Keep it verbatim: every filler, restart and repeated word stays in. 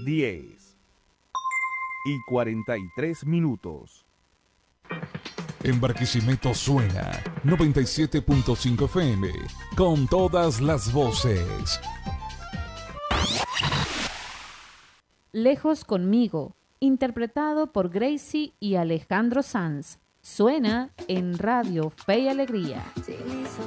diez y cuarenta y tres minutos. En Barquisimeto suena noventa y siete punto cinco F M, con todas las voces. Lejos conmigo, interpretado por Gracie y Alejandro Sanz. Suena en Radio Fe y Alegría.